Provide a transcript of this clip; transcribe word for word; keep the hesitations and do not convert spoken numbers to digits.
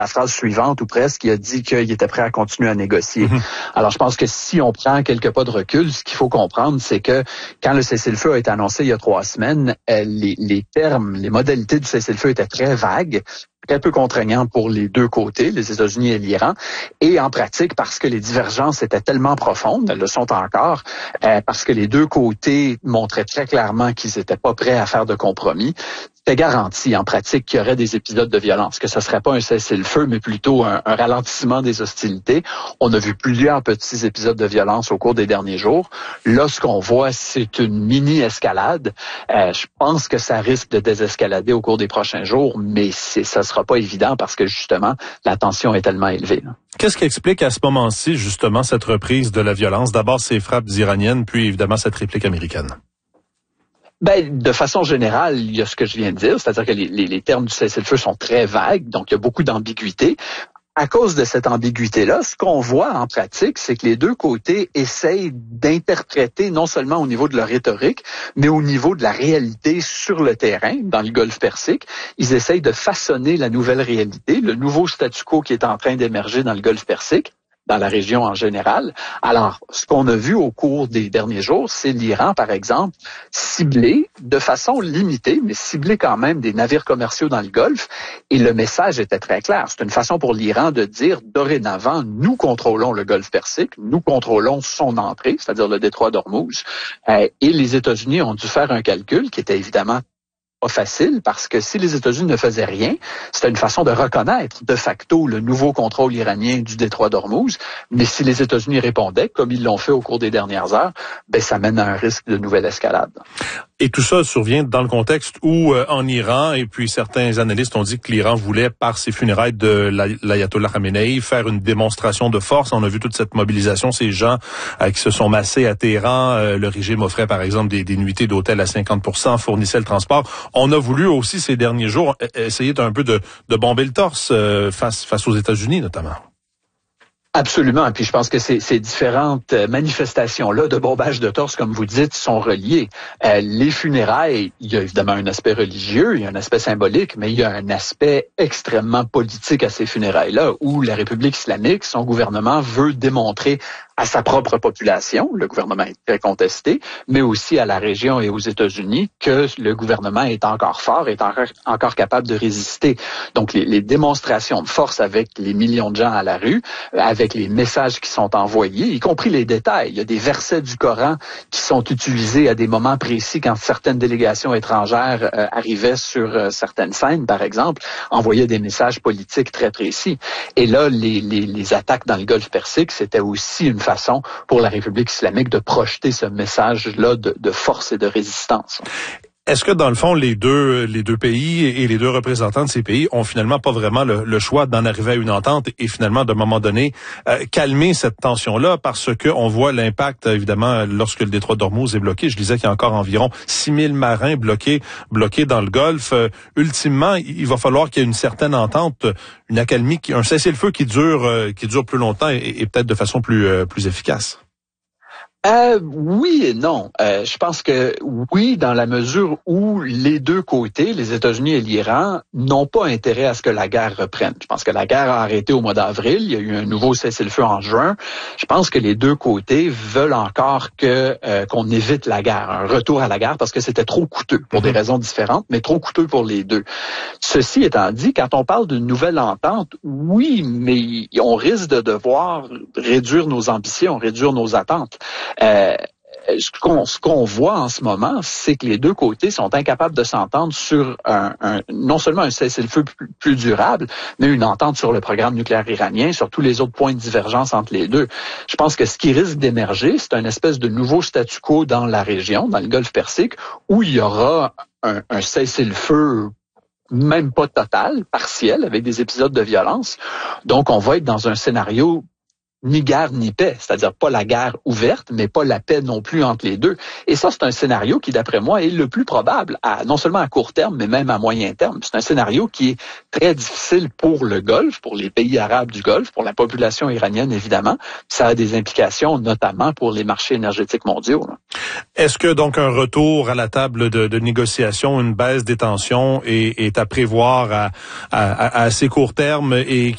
la phrase suivante ou presque, il a dit qu'il était prêt à continuer à négocier. Mm-hmm. Alors, je pense que si on prend quelques pas de recul, ce qu'il faut comprendre, c'est que quand le cessez-le-feu a été annoncé il y a trois semaines, euh, les, les termes, les modalités du cessez-le-feu étaient très vagues, très peu contraignants pour les deux côtés, les États-Unis et l'Iran, et en pratique, parce que les divergences étaient tellement profondes, elles le sont encore, euh, parce que les deux côtés montraient très clairement qu'ils n'étaient pas prêts à faire de compromis. C'était garanti en pratique qu'il y aurait des épisodes de violence, que ce ne serait pas un cessez-le-feu, mais plutôt un, un ralentissement des hostilités. On a vu plusieurs petits épisodes de violence au cours des derniers jours. Là, ce qu'on voit, c'est une mini-escalade. Euh, je pense que ça risque de désescalader au cours des prochains jours, mais c'est, ça ne sera pas évident parce que, justement, la tension est tellement élevée. Là. Qu'est-ce qui explique à ce moment-ci, justement, cette reprise de la violence? D'abord, ces frappes iraniennes, puis évidemment, cette réplique américaine. Ben, de façon générale, il y a ce que je viens de dire, c'est-à-dire que les, les, les termes du cessez-le-feu sont très vagues, donc il y a beaucoup d'ambiguïté. À cause de cette ambiguïté-là, ce qu'on voit en pratique, c'est que les deux côtés essayent d'interpréter non seulement au niveau de leur rhétorique, mais au niveau de la réalité sur le terrain, dans le Golfe Persique. Ils essayent de façonner la nouvelle réalité, le nouveau statu quo qui est en train d'émerger dans le Golfe Persique, dans la région en général. Alors, ce qu'on a vu au cours des derniers jours, c'est l'Iran, par exemple, cibler de façon limitée, mais cibler quand même des navires commerciaux dans le Golfe. Et le message était très clair. C'est une façon pour l'Iran de dire, dorénavant, nous contrôlons le Golfe Persique, nous contrôlons son entrée, c'est-à-dire le détroit d'Ormuz. Euh, et les États-Unis ont dû faire un calcul qui était évidemment pas facile, parce que si les États-Unis ne faisaient rien, c'était une façon de reconnaître de facto le nouveau contrôle iranien du détroit d'Ormuz. Mais si les États-Unis répondaient, comme ils l'ont fait au cours des dernières heures, ben ça mène à un risque de nouvelle escalade. Et tout ça survient dans le contexte où, euh, en Iran, et puis certains analystes ont dit que l'Iran voulait, par ses funérailles de l'ayatollah Khamenei, faire une démonstration de force. On a vu toute cette mobilisation, ces gens euh, qui se sont massés à Téhéran. Euh, le régime offrait, par exemple, des, des nuitées d'hôtel à cinquante pour cent, fournissait le transport. On a voulu aussi, ces derniers jours, essayer un peu de, de bomber le torse euh, face, face aux États-Unis, notamment. Absolument. Et puis je pense que ces, ces différentes manifestations-là de bombage de torse, comme vous dites, sont reliées. Euh, les funérailles, il y a évidemment un aspect religieux, il y a un aspect symbolique, mais il y a un aspect extrêmement politique à ces funérailles-là, où la République islamique, son gouvernement, veut démontrer à sa propre population, le gouvernement est très contesté, mais aussi à la région et aux États-Unis, que le gouvernement est encore fort, est encore, encore capable de résister. Donc les, les démonstrations de force avec les millions de gens à la rue, avec les messages qui sont envoyés, y compris les détails. Il y a des versets du Coran qui sont utilisés à des moments précis quand certaines délégations étrangères euh, arrivaient sur euh, certaines scènes, par exemple, envoyaient des messages politiques très précis. Et là, les, les, les attaques dans le Golfe Persique, c'était aussi une façon pour la République islamique de projeter ce message-là de, de force et de résistance. Est-ce que, dans le fond, les deux les deux pays et les deux représentants de ces pays ont finalement pas vraiment le, le choix d'en arriver à une entente et finalement, d'un moment donné, euh, calmer cette tension-là, parce que on voit l'impact, évidemment, lorsque le détroit d'Ormuz est bloqué. Je disais qu'il y a encore environ six mille marins bloqués bloqués dans le Golfe. Euh, ultimement, il va falloir qu'il y ait une certaine entente, une accalmie, un cessez-le-feu qui dure euh, qui dure plus longtemps et, et peut-être de façon plus euh, plus efficace. Euh, oui et non. Euh, je pense que oui, dans la mesure où les deux côtés, les États-Unis et l'Iran, n'ont pas intérêt à ce que la guerre reprenne. Je pense que la guerre a arrêté au mois d'avril. Il y a eu un nouveau cessez-le-feu en juin. Je pense que les deux côtés veulent encore que euh, qu'on évite la guerre, un retour à la guerre, parce que c'était trop coûteux pour des raisons différentes, mais trop coûteux pour les deux. Ceci étant dit, quand on parle d'une nouvelle entente, oui, mais on risque de devoir réduire nos ambitions, réduire nos attentes. Euh, ce qu'on, ce qu'on voit en ce moment, c'est que les deux côtés sont incapables de s'entendre sur un, un non seulement un cessez-le-feu plus, plus durable, mais une entente sur le programme nucléaire iranien, sur tous les autres points de divergence entre les deux. Je pense que ce qui risque d'émerger, c'est un espèce de nouveau statu quo dans la région, dans le Golfe Persique, où il y aura un, un cessez-le-feu même pas total, partiel, avec des épisodes de violence. Donc, on va être dans un scénario ni guerre ni paix, c'est-à-dire pas la guerre ouverte, mais pas la paix non plus entre les deux. Et ça, c'est un scénario qui, d'après moi, est le plus probable, à, non seulement à court terme, mais même à moyen terme. C'est un scénario qui est très difficile pour le Golfe, pour les pays arabes du Golfe, pour la population iranienne, évidemment. Ça a des implications, notamment pour les marchés énergétiques mondiaux. Là. Est-ce que, donc, un retour à la table de, de négociation, une baisse des tensions est, est à prévoir à, à, à assez court terme et